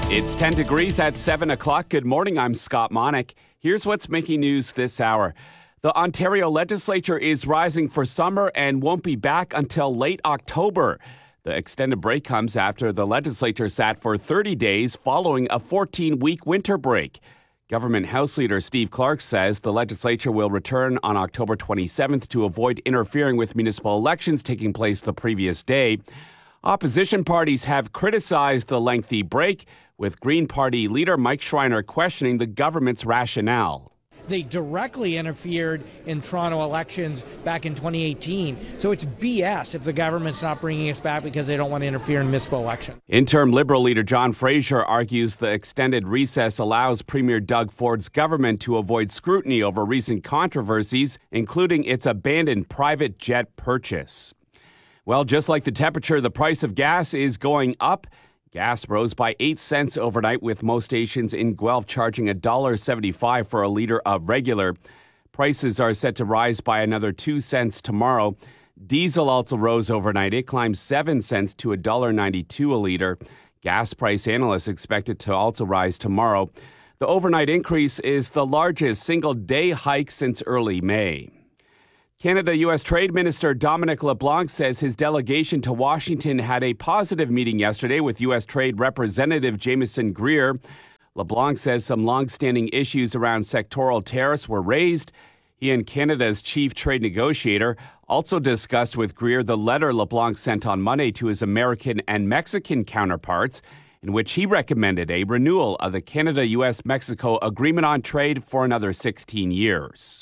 It's 10 degrees at 7 o'clock. Good morning. I'm Scott Monick. Here's what's making news this hour. The Ontario legislature is rising for summer and won't be back until late October. The extended break comes after the legislature sat for 30 days following a 14-week winter break. Government House Leader Steve Clark says the legislature will return on October 27th to avoid interfering with municipal elections taking place the previous day. Opposition parties have criticized the lengthy break, with Green Party leader Mike Schreiner questioning the government's rationale. They directly interfered in Toronto elections back in 2018. So it's BS if the government's not bringing us back because they don't want to interfere in municipal elections. Interim Liberal leader John Fraser argues the extended recess allows Premier Doug Ford's government to avoid scrutiny over recent controversies, including its abandoned private jet purchase. Well, just like the temperature, the price of gas is going up. Gas rose by 8 cents overnight, with most stations in Guelph charging $1.75 for a liter of regular. Prices are set to rise by another 2 cents tomorrow. Diesel also rose overnight. It climbed 7 cents to $1.92 a liter. Gas price analysts expect it to also rise tomorrow. The overnight increase is the largest single-day hike since early May. Canada-U.S. Trade Minister Dominic LeBlanc says his delegation to Washington had a positive meeting yesterday with U.S. Trade Representative Jameson Greer. LeBlanc says some long-standing issues around sectoral tariffs were raised. He and Canada's chief trade negotiator also discussed with Greer the letter LeBlanc sent on Monday to his American and Mexican counterparts, in which he recommended a renewal of the Canada-U.S.-Mexico Agreement on Trade for another 16 years.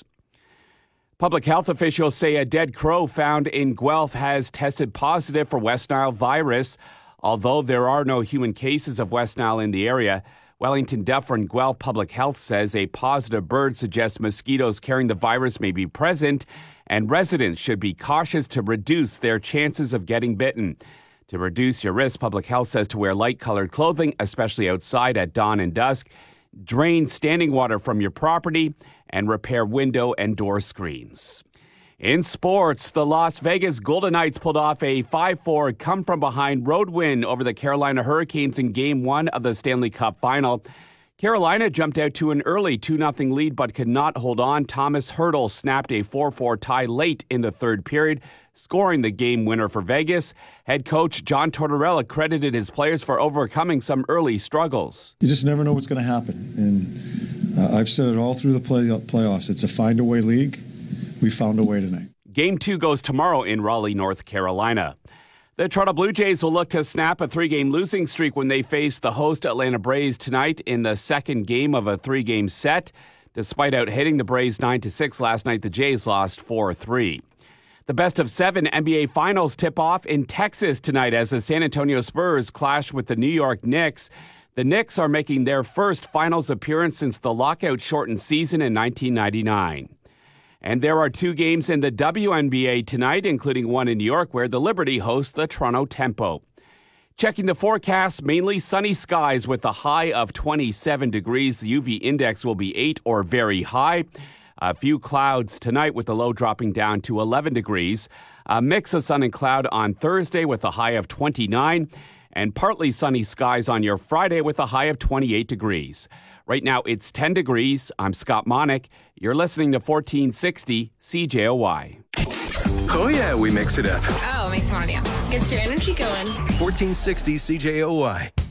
Public health officials say a dead crow found in Guelph has tested positive for West Nile virus. Although there are no human cases of West Nile in the area, Wellington Dufferin Guelph Public Health says a positive bird suggests mosquitoes carrying the virus may be present, and residents should be cautious to reduce their chances of getting bitten. To reduce your risk, Public Health says to wear light-colored clothing, especially outside at dawn and dusk, drain standing water from your property, and repair window and door screens. In sports, the Las Vegas Golden Knights pulled off a 5-4 come-from-behind road win over the Carolina Hurricanes in Game 1 of the Stanley Cup Final. Carolina jumped out to an early 2-0 lead but could not hold on. Thomas Hertl snapped a 4-4 tie late in the third period, scoring the game winner for Vegas. Head coach John Tortorella credited his players for overcoming some early struggles. You just never know what's going to happen. And I've said it all through the playoffs. It's a find-a-way league. We found a way tonight. Game 2 goes tomorrow in Raleigh, North Carolina. The Toronto Blue Jays will look to snap a 3-game losing streak when they face the host Atlanta Braves tonight in the second game of a 3-game set. Despite out-hitting the Braves 9-6 last night, the Jays lost 4-3. The best-of-7 NBA Finals tip-off in Texas tonight as the San Antonio Spurs clash with the New York Knicks. The Knicks are making their first Finals appearance since the lockout-shortened season in 1999. And there are 2 games in the WNBA tonight, including one in New York, where the Liberty hosts the Toronto Tempo. Checking the forecast, mainly sunny skies with a high of 27 degrees. The UV index will be 8 or very high. A few clouds tonight with the low dropping down to 11 degrees. A mix of sun and cloud on Thursday with a high of 29. And partly sunny skies on your Friday with a high of 28 degrees. Right now, it's 10 degrees. I'm Scott Monick. You're listening to 1460 CJOY. Oh, yeah, we mix it up. Oh, makes me want to dance. Gets your energy going. 1460 CJOY.